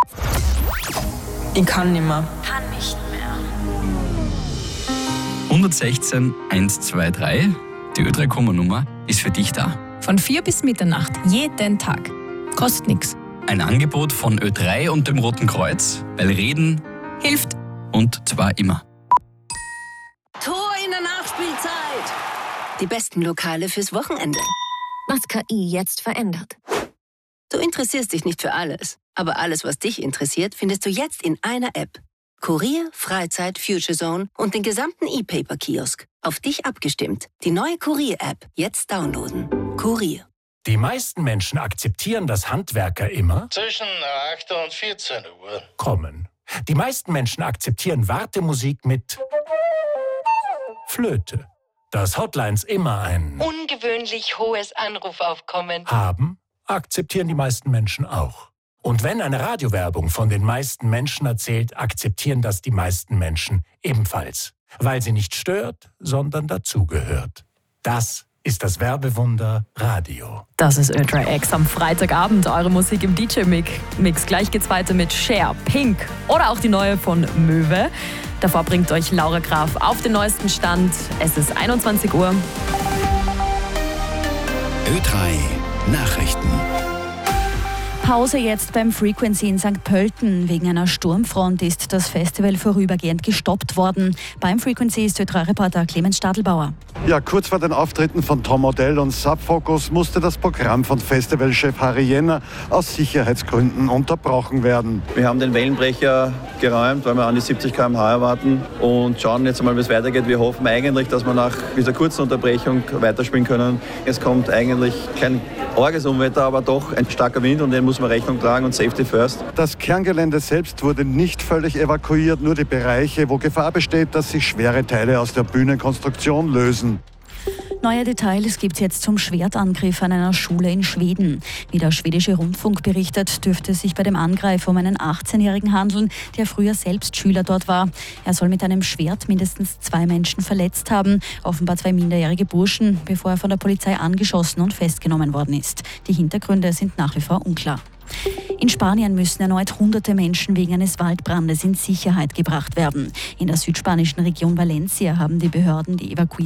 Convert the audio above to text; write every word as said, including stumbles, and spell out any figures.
Ich kann nicht mehr. Kann nicht mehr. hundertsechzehn eins zwei drei, die Ö drei Komma-Nummer, ist für dich da. Von vier bis Mitternacht, jeden Tag. Kostet nichts. Ein Angebot von Ö drei und dem Roten Kreuz, weil Reden hilft und zwar immer. Tor in der Nachspielzeit. Die besten Lokale fürs Wochenende. Was K I jetzt verändert. Du interessierst dich nicht für alles, aber alles, was dich interessiert, findest du jetzt in einer App. Kurier, Freizeit, Future Zone und den gesamten E-Paper-Kiosk. Auf dich abgestimmt. Die neue Kurier-App jetzt downloaden. Kurier. Die meisten Menschen akzeptieren, dass Handwerker immer zwischen acht und vierzehn Uhr kommen. Die meisten Menschen akzeptieren Wartemusik mit Flöte. Dass Hotlines immer ein ungewöhnlich hohes Anrufaufkommen haben, akzeptieren die meisten Menschen auch. Und wenn eine Radiowerbung von den meisten Menschen erzählt, akzeptieren das die meisten Menschen ebenfalls. Weil sie nicht stört, sondern dazugehört. Das ist das Werbewunder Radio. Das ist Ö drei X am Freitagabend. Eure Musik im D J-Mix. Gleich geht's weiter mit Cher, Pink oder auch die neue von Möwe. Davor bringt euch Laura Graf auf den neuesten Stand. Es ist einundzwanzig Uhr. Ö drei Nachrichten. Pause jetzt beim Frequency in Sankt Pölten. Wegen einer Sturmfront ist das Festival vorübergehend gestoppt worden. Beim Frequency ist Ö drei Reporter Clemens Stadelbauer. Ja, kurz vor den Auftritten von Tom Odell und Subfocus musste das Programm von Festivalchef Harry Jenner aus Sicherheitsgründen unterbrochen werden. Wir haben den Wellenbrecher geräumt, weil wir an die siebzig Kilometer pro Stunde erwarten und schauen jetzt mal, wie es weitergeht. Wir hoffen eigentlich, dass wir nach dieser kurzen Unterbrechung weiterspielen können. Es kommt eigentlich kein arges Unwetter, aber doch ein starker Wind und den muss man Rechnung tragen und Safety first. Das Kerngelände selbst wurde nicht völlig evakuiert, nur die Bereiche, wo Gefahr besteht, dass sich schwere Teile aus der Bühnenkonstruktion lösen. Neue Details gibt es jetzt zum Schwertangriff an einer Schule in Schweden. Wie der schwedische Rundfunk berichtet, dürfte es sich bei dem Angriff um einen achtzehnjährigen handeln, der früher selbst Schüler dort war. Er soll mit einem Schwert mindestens zwei Menschen verletzt haben, offenbar zwei minderjährige Burschen, bevor er von der Polizei angeschossen und festgenommen worden ist. Die Hintergründe sind nach wie vor unklar. In Spanien müssen erneut hunderte Menschen wegen eines Waldbrandes in Sicherheit gebracht werden. In der südspanischen Region Valencia haben die Behörden die Evakuierung